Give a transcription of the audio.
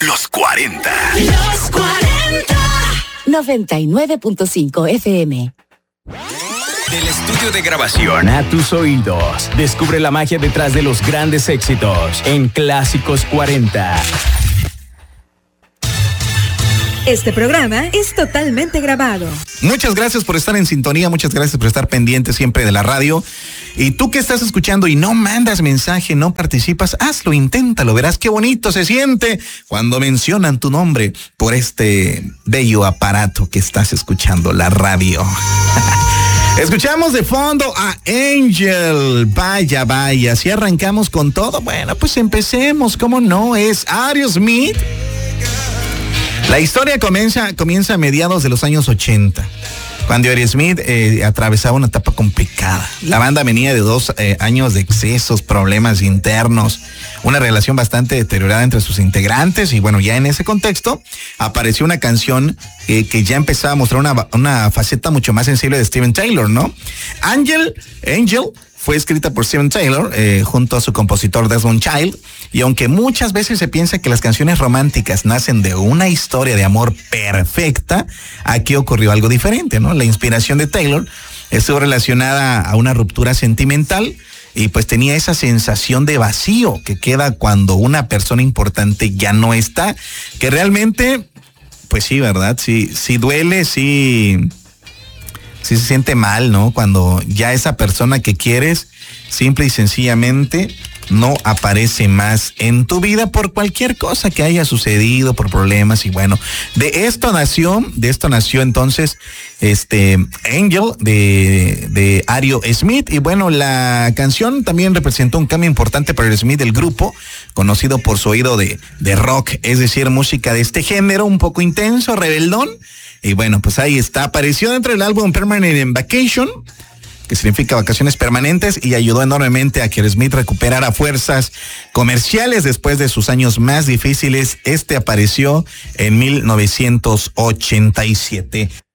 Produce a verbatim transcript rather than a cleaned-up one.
Los cuarenta. Los cuarenta. noventa y nueve punto cinco F M. Del estudio de grabación a tus oídos. Descubre la magia detrás de los grandes éxitos en Clásicos cuarenta. Este programa es totalmente grabado. Muchas gracias por estar en sintonía, muchas gracias por estar pendiente siempre de la radio. Y tú que estás escuchando y no mandas mensaje, no participas, hazlo, inténtalo, verás qué bonito se siente cuando mencionan tu nombre por este bello aparato que estás escuchando, la radio. Escuchamos de fondo a Angel, vaya, vaya, si arrancamos con todo, bueno, pues empecemos, ¿cómo no? Es Aerosmith. La historia comienza, comienza a mediados de los años ochenta, cuando Aerosmith eh, atravesaba una etapa complicada. La banda venía de dos eh, años de excesos, problemas internos, una relación bastante deteriorada entre sus integrantes y bueno, ya en ese contexto apareció una canción eh, que ya empezaba a mostrar una, una faceta mucho más sensible de Steven Tyler, ¿no? Angel, Angel fue escrita por Steven Tyler eh, junto a su compositor Desmond Child, y aunque muchas veces se piensa que las canciones románticas nacen de una historia de amor perfecta, aquí ocurrió algo diferente, ¿no? La inspiración de Taylor estuvo relacionada a una ruptura sentimental y pues tenía esa sensación de vacío que queda cuando una persona importante ya no está, que realmente, pues sí, ¿verdad? Sí, sí duele, sí... Sí se siente mal, ¿no? Cuando ya esa persona que quieres simple y sencillamente no aparece más en tu vida por cualquier cosa que haya sucedido, por problemas y bueno, de esto nació, de esto nació entonces este Angel de, de Aerosmith y bueno, la canción también representó un cambio importante para Aerosmith, el grupo, conocido por su oído de, de rock, es decir, música de este género, un poco intenso, rebeldón. Y bueno, pues ahí está, apareció dentro del álbum Permanent Vacation, que significa vacaciones permanentes, y ayudó enormemente a que Aerosmith recuperara fuerzas comerciales después de sus años más difíciles. Este apareció en mil novecientos ochenta y siete.